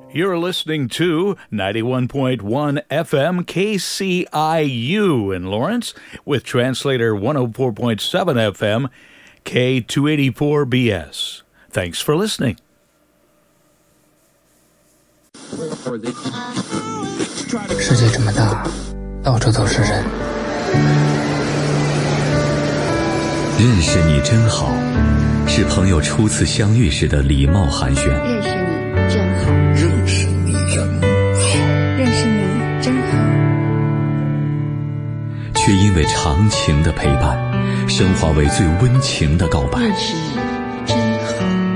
You're listening to 91.1 FM KCIU in Lawrence with translator 104.7 FM K284BS. Thanks for listening. 世界这么大，到处都是人。 认识你真好，是朋友初次相遇时的礼貌寒暄。 认识你真好， 认识你真好， 认识你真好。 却因为长情的陪伴，升华为最温情的告白。 认识你真好。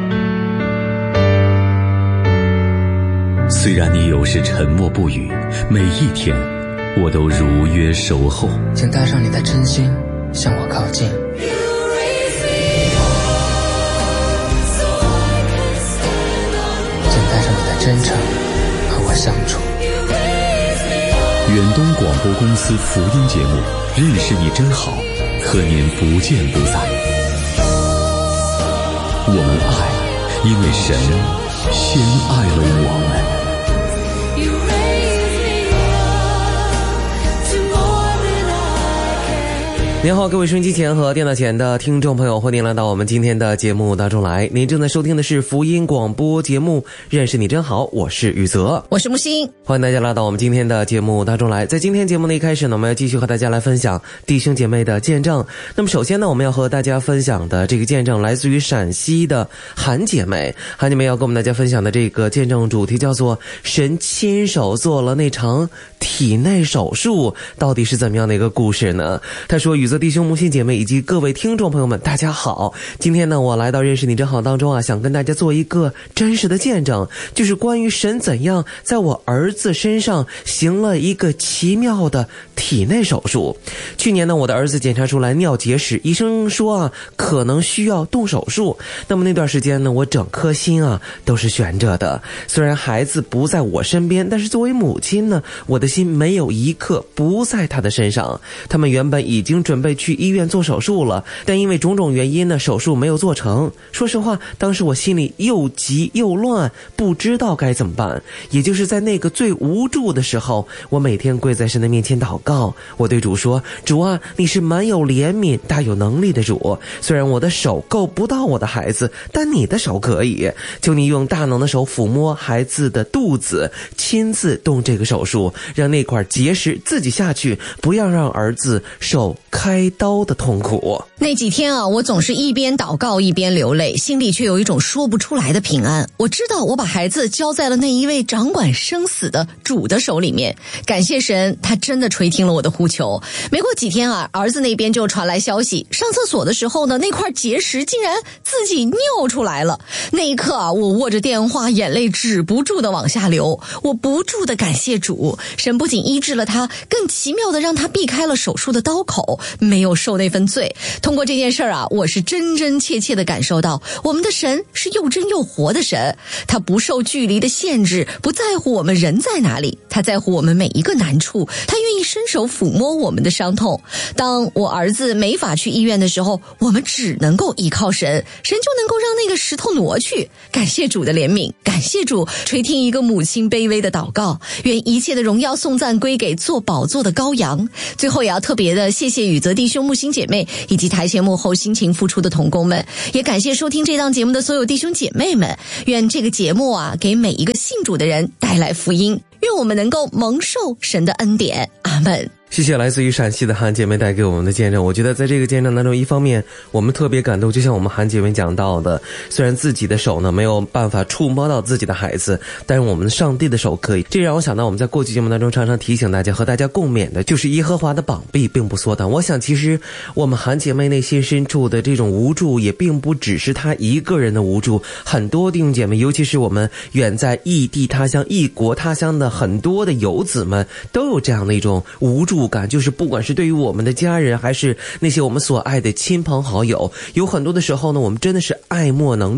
虽然你有时沉默不语，每一天我都如约守候。 请带上你的真心向我靠近。请带上你的真诚和我相处。 远东广播公司福音节目《认识你真好》，和您不见不散。我们爱，因为神先爱了我们。 您好，各位收音机前和电脑前的听众朋友，欢迎来到我们今天的节目当中来。您正在收听的是福音广播节目《认识你真好》，我是宇泽， 我是木星， 欢迎大家来到我们今天的节目当中来。在今天节目的一开始呢，我们要继续和大家来分享弟兄姐妹的见证。那么首先呢，我们要和大家分享的这个见证来自于陕西的韩姐妹。韩姐妹要跟我们大家分享的这个见证主题叫做神亲手做了那场体内手术，到底是怎么样的一个故事呢？她说，宇泽弟兄、木星姐妹以及各位听众朋友们，大家好。今天呢，我来到认识你真好当中啊，想跟大家做一个真实的见证，就是关于神怎样在我儿子身上行了一个奇妙的体内手术。去年呢，我的儿子检查出来尿结石，医生说啊，可能需要动手术。那么那段时间呢，我整颗心啊都是悬着的。虽然孩子不在我身边，但是作为母亲呢，我的心没有一刻不在他的身上。他们原本已经准备去医院做手术了，但因为种种原因呢，手术没有做成。说实话，当时我心里又急又乱，不知道该怎么办。也就是在那个最无助的时候，我每天跪在神的面前祷告。我对主说，主啊，你是满有怜悯大有能力的主，虽然我的手够不到我的孩子，但你的手可以。求你用大能的手抚摸孩子的肚子，亲自动这个手术，让那块结石自己下去，不要让儿子受开刀的痛苦。 那几天啊，我总是一边祷告一边流泪，心里却有一种说不出来的平安。我知道我把孩子交在了那一位掌管生死的主的手里面，感谢神，他真的垂听了我的呼求。没过几天啊，儿子那边就传来消息，上厕所的时候呢，那块结石竟然自己尿出来了。那一刻啊，我握着电话，眼泪止不住的往下流。我不住的感谢主，神不仅医治了他，更奇妙的让他避开了手术的刀口，没有受那份罪。通过这件事啊，我是真真切切的感受到，我们的神是又真又活的神，他不受距离的限制，不在乎我们人在哪里，他在乎我们每一个难处，他愿意伸手抚摸我们的伤痛。当我儿子没法去医院的时候，我们只能够依靠神，神就能够让那个石头挪去。感谢主的怜悯，感谢主垂听一个母亲卑微的祷告，愿一切的荣耀颂赞归给做宝座的羔羊。最后也要特别的谢谢宇泽弟兄、木星姐妹以及台前幕后辛勤付出的同工们，也感谢收听这档节目的所有弟兄姐妹们。愿这个节目啊，给每一个信主的人带来福音，愿我们能够蒙受神的恩典。阿们。 谢谢来自于陕西的韩姐妹带给我们的见证。我觉得在这个见证当中，一方面我们特别感动，就像我们韩姐妹讲到的，虽然自己的手呢没有办法触摸到自己的孩子，但是我们上帝的手可以。这让我想到我们在过去节目当中常常提醒大家和大家共勉的，就是耶和华的膀臂并不缩短。我想其实我们韩姐妹内心深处的这种无助，也并不只是她一个人的无助，很多弟兄姐妹，尤其是我们远在异地他乡、异国他乡的很多的游子们，都有这样的一种无助感，就是不管是对于我们的家人，还是那些我们所爱的亲朋好友，有很多的时候呢，我们真的是爱莫能助。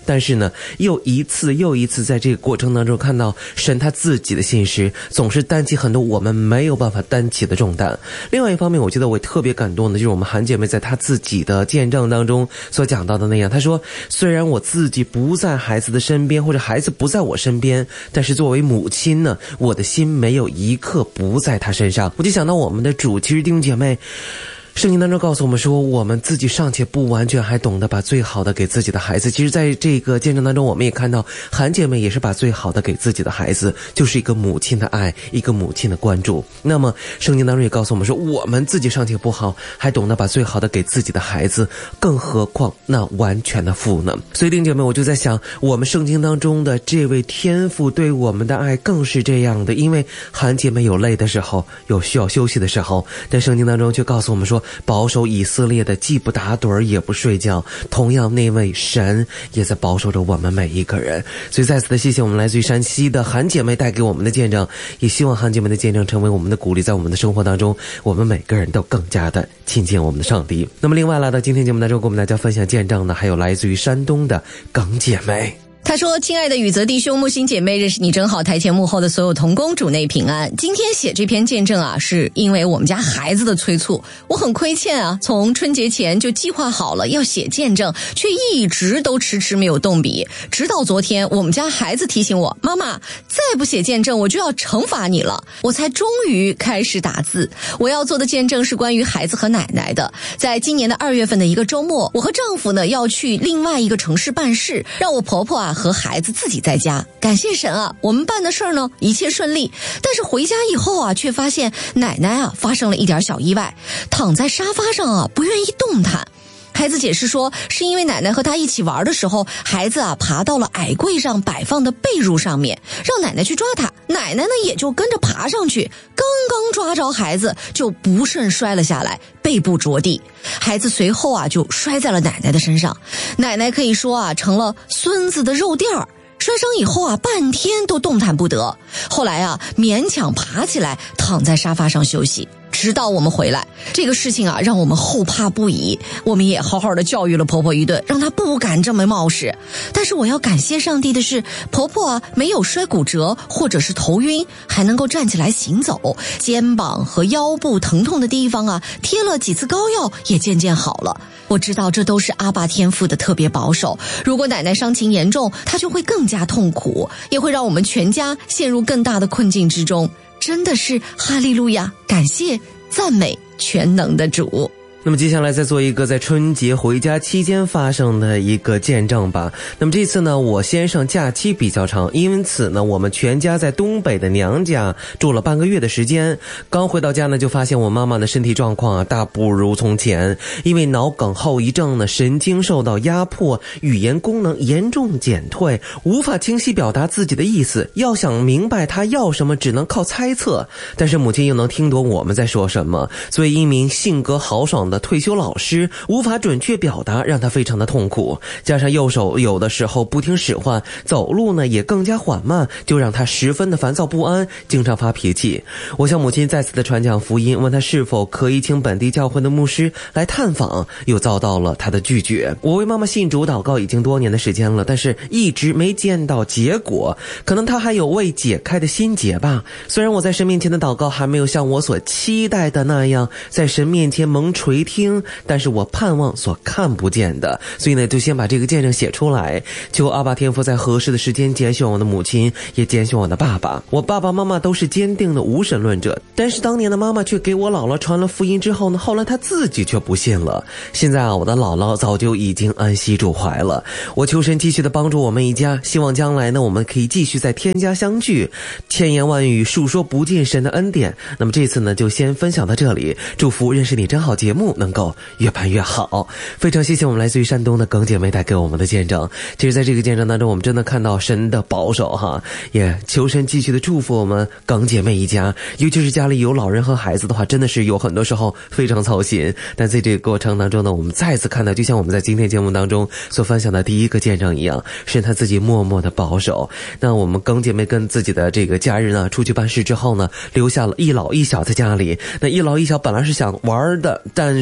但是呢，又一次又一次在这个过程当中看到神他自己的信实，总是担起很多我们没有办法担起的重担。另外一方面，我觉得我特别感动的就是我们韩姐妹在她自己的见证当中所讲到的那样，她说虽然我自己不在孩子的身边，或者孩子不在我身边，但是作为母亲呢，我的心没有一刻不在他身上。我就想到我们的主，其实弟兄姐妹，圣经当中告诉我们说，我们自己尚且不完全，还懂得把最好的给自己的孩子。其实在这个见证当中，我们也看到韩姐妹也是把最好的给自己的孩子，就是一个母亲的爱，一个母亲的关注。那么圣经当中也告诉我们说，我们自己尚且不好，还懂得把最好的给自己的孩子，更何况那完全的父呢？所以弟兄姐妹，我就在想，我们圣经当中的这位天父对我们的爱更是这样的。因为韩姐妹有累的时候，有需要休息的时候，但圣经当中却告诉我们说，保守以色列的既不打盹也不睡觉，同样那位神也在保守着我们每一个人。所以再次的谢谢我们来自于山西的韩姐妹带给我们的见证，也希望韩姐妹的见证成为我们的鼓励，在我们的生活当中，我们每个人都更加的亲近我们的上帝。那么另外来到今天节目当中跟我们大家分享见证呢，还有来自于山东的耿姐妹。 他说，亲爱的宇泽弟兄、木星姐妹，认识你真好，台前幕后的所有同工主内平安。今天写这篇见证啊，是因为我们家孩子的催促，我很亏欠啊，从春节前就计划好了要写见证，却一直都迟迟没有动笔，直到昨天我们家孩子提醒我，妈妈再不写见证我就要惩罚你了，我才终于开始打字。我要做的见证是关于孩子和奶奶的。在今年的2月份的一个周末，我和丈夫呢要去另外一个城市办事，让我婆婆和孩子自己在家。感谢神啊，我们办的事儿呢一切顺利，但是回家以后啊，却发现奶奶啊发生了一点小意外，躺在沙发上啊不愿意动弹。孩子解释说，是因为奶奶和他一起玩的时候，孩子啊爬到了矮柜上摆放的被褥上面，让奶奶去抓他，奶奶呢也就跟着爬上去，刚刚抓着孩子就不慎摔了下来，背部着地，孩子随后啊就摔在了奶奶的身上，奶奶可以说啊成了孙子的肉垫儿。摔伤以后啊，半天都动弹不得，后来啊勉强爬起来，躺在沙发上休息。直到我们回来，这个事情啊让我们后怕不已，我们也好好的教育了婆婆一顿，让她不敢这么冒失。但是我要感谢上帝的是，婆婆啊没有摔骨折或者是头晕，还能够站起来行走，肩膀和腰部疼痛的地方啊贴了几次膏药也渐渐好了。我知道这都是阿爸天父的特别保守，如果奶奶伤情严重，她就会更加痛苦，也会让我们全家陷入更大的困境之中。真的是哈利路亚，感谢赞美全能的主。 那么接下来再做一个在春节回家期间发生的一个见证吧。那么这次呢，我先生假期比较长，因此呢，我们全家在东北的娘家住了半个月的时间。刚回到家呢，就发现我妈妈的身体状况啊大不如从前，因为脑梗后遗症呢，神经受到压迫，语言功能严重减退，无法清晰表达自己的意思，要想明白她要什么只能靠猜测，但是母亲又能听懂我们在说什么，所以一名性格豪爽的退休老师无法准确表达，让他非常的痛苦，加上右手有的时候不听使唤，走路呢也更加缓慢，就让他十分的烦躁不安，经常发脾气。我向母亲再次的传讲福音，问他是否可以请本地教会的牧师来探访，又遭到了他的拒绝。我为妈妈信主祷告已经多年的时间了，但是一直没见到结果，可能他还有未解开的心结吧。虽然我在神面前的祷告还没有像我所期待的那样在神面前蒙垂听，但是我盼望所看不见的，所以呢就先把这个见证写出来，求阿爸天父在合适的时间拣选我的母亲，也拣选我的爸爸。我爸爸妈妈都是坚定的无神论者，但是当年的妈妈却给我姥姥传了福音之后呢，后来她自己却不信了。现在啊，我的姥姥早就已经安息主怀了。我求神继续的帮助我们一家，希望将来呢我们可以继续在天家相聚，千言万语述说不尽神的恩典。那么这次呢就先分享到这里，祝福认识你真好节目能够越办越好。非常谢谢我们来自于山东的耿姐妹带给我们的见证。其实在这个见证当中，我们真的看到神的保守哈，也求神继续的祝福我们耿姐妹一家，尤其是家里有老人和孩子的话，真的是有很多时候非常操心。但在这个过程当中呢，我们再次看到，就像我们在今天节目当中所分享的第一个见证一样，是他自己默默的保守。那我们耿姐妹跟自己的这个家人呢出去办事之后呢，留下了一老一小在家里。那一老一小本来是想玩的，但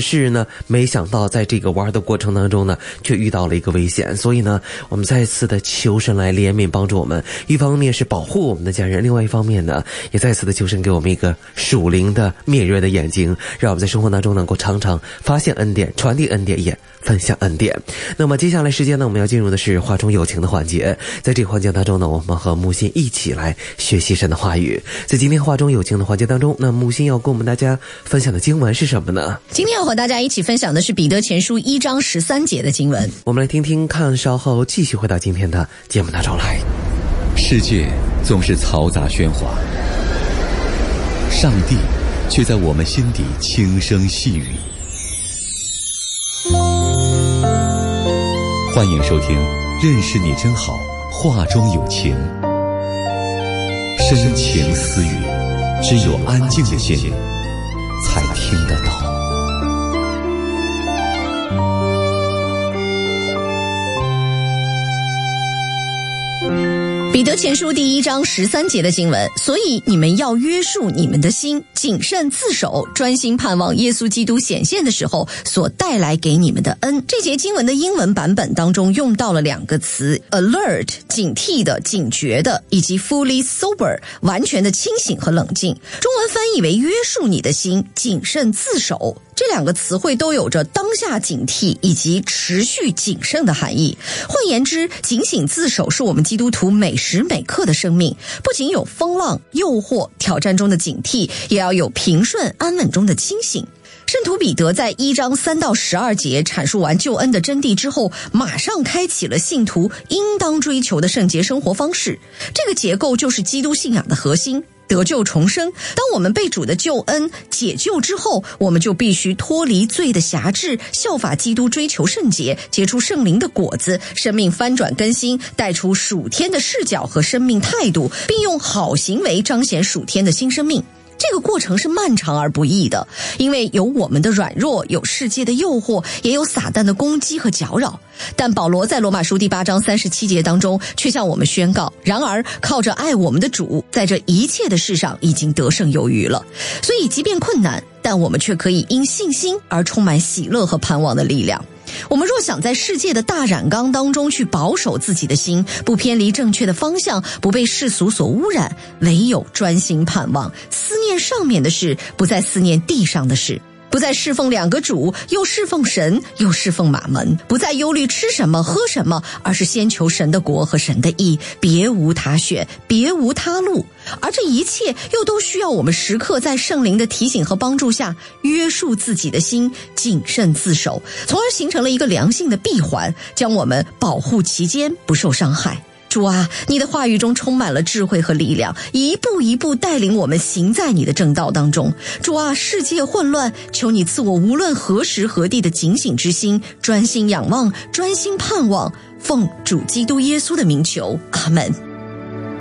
是呢，没想到在这个玩的过程当中呢，却遇到了一个危险。所以呢，我们再次的求神来怜悯帮助我们，一方面是保护我们的家人，另外一方面呢，也再次的求神给我们一个属灵的敏锐的眼睛，让我们在生活当中能够常常发现恩典，传递恩典，也分享恩典。那么接下来时间呢，我们要进入的是话中有情的环节。在这个环节当中呢，我们和木心一起来学习神的话语。在今天话中有情的环节当中，那木心要跟我们大家分享的经文是什么呢？ 今天要和大家一起分享的是彼得前书1章13节的经文。 我们来听听看，稍后继续回到今天的节目当中来。 世界总是嘈杂喧哗，上帝却在我们心底轻声细语。欢迎收听认识你真好，话中有情，深情私语，只有安静的心才听得到。 彼得前书1章13节的经文，所以你们要约束你们的心，谨慎自守，专心盼望耶稣基督显现的时候所带来给你们的恩。这节经文的英文版本当中用到了2个词 alert 警惕的、警觉的，以及 fully sober 完全的清醒和冷静。中文翻译为约束你的心，谨慎自守。这2个词汇都有着当下警惕以及持续谨慎的含义。换言之，警醒自守是我们基督徒每时每刻的生命，不仅有风浪、诱惑、挑战中的警惕，也要有平顺安稳中的清醒。圣徒彼得在1章3到12节阐述完救恩的真谛之后，马上开启了信徒应当追求的圣洁生活方式。这个结构就是基督信仰的核心，得救重生。当我们被主的救恩解救之后，我们就必须脱离罪的辖制，效法基督追求圣洁，结出圣灵的果子，生命翻转更新，带出属天的视角和生命态度，并用好行为彰显属天的新生命。这个过程是漫长而不易的，因为有我们的软弱，有世界的诱惑，也有撒旦的攻击和搅扰。但保罗在罗马书第8章37节当中却向我们宣告，然而靠着爱我们的主，在这一切的事上已经得胜有余了。所以即便困难，但我们却可以因信心而充满喜乐和盼望的力量。我们若想在世界的大染缸当中去保守自己的心，不偏离正确的方向，不被世俗所污染，唯有专心盼望，思念上面的事，不再思念地上的事，不再侍奉2个主，又侍奉神，又侍奉马门，不再忧虑吃什么喝什么，而是先求神的国和神的义，别无他选，别无他路。而这一切又都需要我们时刻在圣灵的提醒和帮助下，约束自己的心，谨慎自守，从而形成了一个良性的闭环，将我们保护其间不受伤害。主啊，你的话语中充满了智慧和力量，一步一步带领我们行在你的正道当中。主啊，世界混乱，求你赐我无论何时何地的警醒之心，专心仰望，专心盼望，奉主基督耶稣的名求，阿们。